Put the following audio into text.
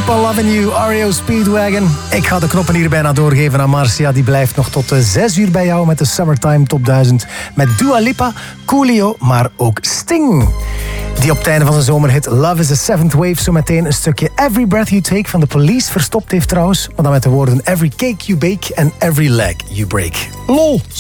Keep on Loving You, REO Speedwagon. Ik ga de knoppen hier bijna doorgeven aan Marcia. Die blijft nog tot 6 uur bij jou met de Summertime Top 1000. Met Dua Lipa, Coolio, maar ook Sting. Die op het einde van zijn zomerhit Love is a Seventh Wave zo meteen een stukje Every Breath You Take van The Police verstopt heeft trouwens. Maar dan met de woorden Every Cake You Bake and Every Leg You Break. Lol!